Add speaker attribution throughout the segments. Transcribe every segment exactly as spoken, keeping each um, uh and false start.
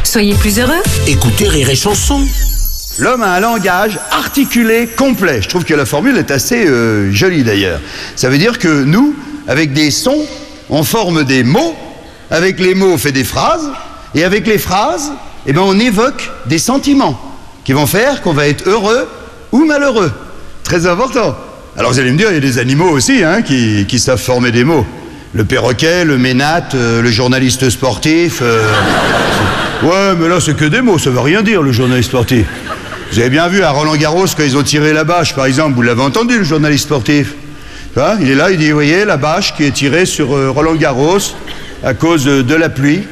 Speaker 1: Soyez plus heureux.
Speaker 2: Écoutez Rire et Chanson.
Speaker 3: L'homme a un langage articulé complet. Je trouve que la formule est assez euh, jolie d'ailleurs. Ça veut dire que nous, avec des sons, on forme des mots. Avec les mots, on fait des phrases. Et avec les phrases, eh ben, on évoque des sentiments qui vont faire qu'on va être heureux ou malheureux. Très important. Alors vous allez me dire, il y a des animaux aussi hein, qui, qui savent former des mots. Le perroquet, le ménate, euh, le journaliste sportif. Euh... Ouais, mais là, c'est que des mots, ça veut rien dire, le journaliste sportif. Vous avez bien vu à Roland-Garros, quand ils ont tiré la bâche, par exemple, vous l'avez entendu, le journaliste sportif. Hein, il est là, il dit, vous voyez, la bâche qui est tirée sur euh, Roland-Garros à cause euh, de la pluie.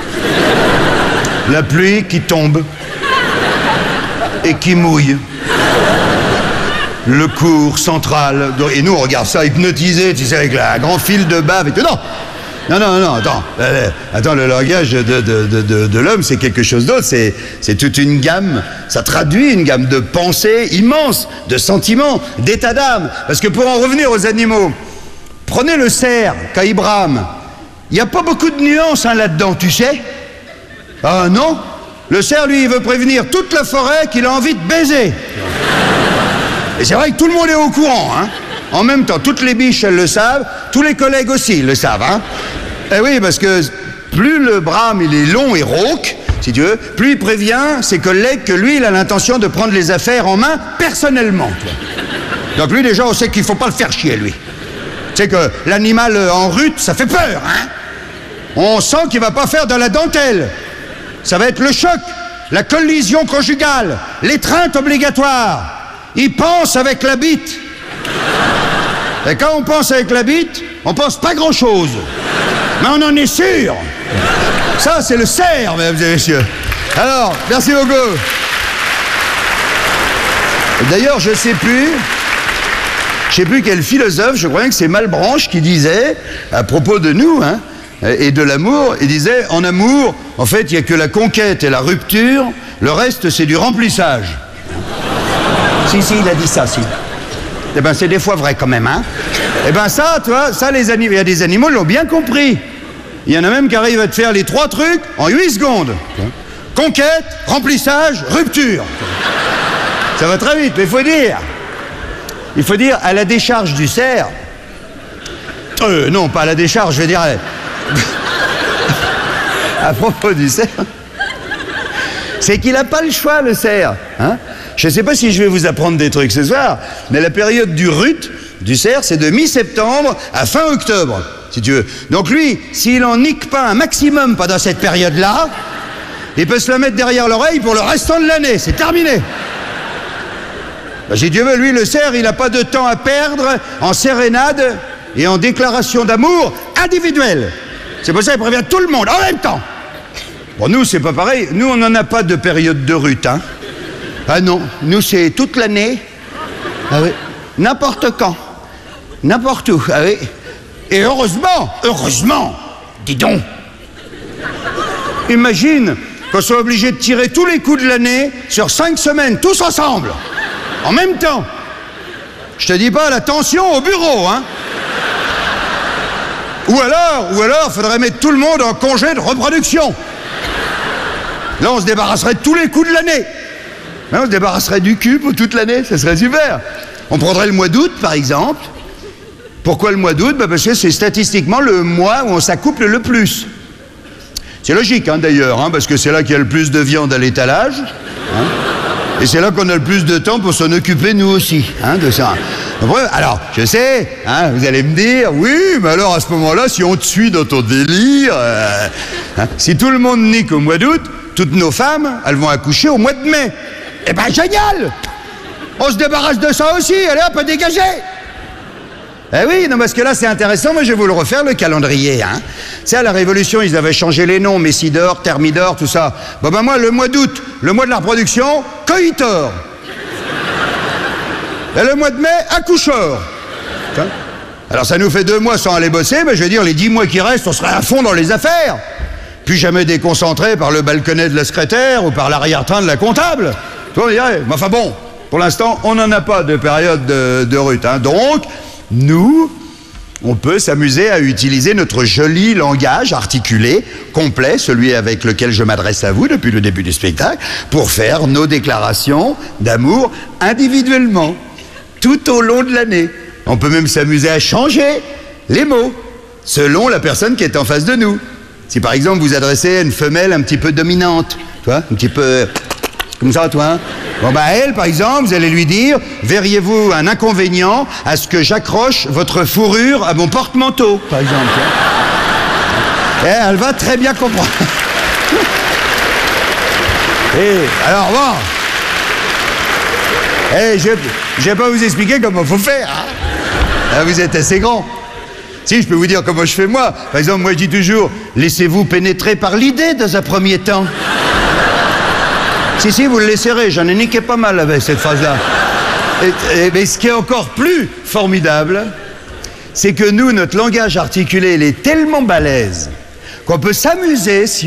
Speaker 3: La pluie qui tombe et qui mouille. Le cours central. Et nous, on regarde ça hypnotisé, tu sais, avec la, un grand fil de bave et tout. Non, non, non, non, attends. Euh, attends, le langage de, de, de, de, de l'homme, c'est quelque chose d'autre. C'est, c'est toute une gamme. Ça traduit une gamme de pensées immense, de sentiments, d'états d'âme. Parce que pour en revenir aux animaux, prenez le cerf, quand il brame. Il n'y a pas beaucoup de nuances hein, là-dedans, tu sais. Ah non. Le cerf, lui, il veut prévenir toute la forêt qu'il a envie de baiser. Et c'est vrai que tout le monde est au courant, hein. En même temps, toutes les biches, elles le savent, tous les collègues aussi le savent, hein. Eh oui, parce que plus le brame, il est long et rauque, si tu veux, plus il prévient ses collègues que lui, il a l'intention de prendre les affaires en main personnellement. Donc lui, déjà, on sait qu'il ne faut pas le faire chier, lui. Tu sais que l'animal en rut, ça fait peur, hein. On sent qu'il ne va pas faire de la dentelle. Ça va être le choc, la collision conjugale, l'étreinte obligatoire. Il pense avec la bite. Et quand on pense avec la bite, on pense pas grand-chose. Mais on en est sûr. Ça, c'est le cerf, mesdames et messieurs. Alors, merci beaucoup. D'ailleurs, je sais plus... Je sais plus quel philosophe, je crois que c'est Malebranche qui disait, à propos de nous, hein, et de l'amour, il disait, en amour, en fait, il n'y a que la conquête et la rupture, le reste, c'est du remplissage. Si, si, il a dit ça, si. Eh ben, c'est des fois vrai quand même, hein. Eh ben, ça, tu vois, ça, les animaux, il y a des animaux qui l'ont bien compris. Il y en a même qui arrivent à te faire les trois trucs en huit secondes. Conquête, remplissage, rupture. Ça va très vite, mais il faut dire. Il faut dire, à la décharge du cerf... Euh, non, pas à la décharge, je veux dire... à propos du cerf... C'est qu'il n'a pas le choix, le cerf, hein. Je ne sais pas si je vais vous apprendre des trucs ce soir, mais la période du rut, du cerf, c'est de mi-septembre à fin octobre, si tu veux. Donc lui, s'il en nique pas un maximum pendant cette période-là, il peut se la mettre derrière l'oreille pour le restant de l'année, c'est terminé. Ben, si Dieu veut, lui, le cerf, il n'a pas de temps à perdre en sérénade et en déclaration d'amour individuelle. C'est pour ça qu'il prévient tout le monde en même temps. Bon, nous, c'est pas pareil. Nous, on n'en a pas de période de rut, hein. Ah non, nous c'est toute l'année. Ah oui. N'importe quand. N'importe où. Ah oui. Et heureusement, heureusement, dis donc. Imagine qu'on soit obligé de tirer tous les coups de l'année sur cinq semaines, tous ensemble. En même temps. Je te dis pas la tension au bureau, hein. Ou alors, ou alors, faudrait mettre tout le monde en congé de reproduction. Là, on se débarrasserait de tous les coups de l'année. Là, on se débarrasserait du cul pour toute l'année, ça serait super. On prendrait le mois d'août, par exemple. Pourquoi le mois d'août? Bah parce que c'est statistiquement le mois où on s'accouple le plus. C'est logique, hein, d'ailleurs, hein, parce que c'est là qu'il y a le plus de viande à l'étalage. Hein, et c'est là qu'on a le plus de temps pour s'en occuper, nous aussi, hein, de ça. Alors, je sais, hein, vous allez me dire, oui, mais alors à ce moment-là, si on te suit dans ton délire, euh, hein, si tout le monde nique au mois d'août, toutes nos femmes, elles vont accoucher au mois de mai. Eh ben, génial! On se débarrasse de ça aussi, allez hop, à dégager! Eh oui, non, parce que là, c'est intéressant, moi je vais vous le refaire, le calendrier, hein. C'est à la Révolution, ils avaient changé les noms, Messidor, Thermidor, tout ça. Bon ben moi, le mois d'août, le mois de la reproduction, Coitor. Et le mois de mai, Accoucheur. Alors ça nous fait deux mois sans aller bosser, mais je veux dire, les dix mois qui restent, on serait à fond dans les affaires. Plus jamais déconcentré par le balconnet de la secrétaire ou par l'arrière-train de la comptable. Tu vois, on dirait, mais enfin bon, pour l'instant, on n'en a pas de période de, de rut, hein. Donc, nous, on peut s'amuser à utiliser notre joli langage articulé, complet, celui avec lequel je m'adresse à vous depuis le début du spectacle, pour faire nos déclarations d'amour individuellement, tout au long de l'année. On peut même s'amuser à changer les mots, selon la personne qui est en face de nous. Si par exemple vous adressez à une femelle un petit peu dominante, toi, un petit peu comme ça, toi, hein. Bon bah elle, par exemple, vous allez lui dire, verriez-vous un inconvénient à ce que j'accroche votre fourrure à mon porte-manteau, par exemple. Et elle va très bien comprendre. Et alors bon, et je ne vais pas vous expliquer comment il faut faire. Hein. Là, vous êtes assez grand. Si, je peux vous dire comment je fais moi. Par exemple, moi je dis toujours, laissez-vous pénétrer par l'idée dans un premier temps. Si, si, vous le laisserez, j'en ai niqué pas mal avec cette phrase-là. Et, et, mais ce qui est encore plus formidable, c'est que nous, notre langage articulé, il est tellement balèze qu'on peut s'amuser, si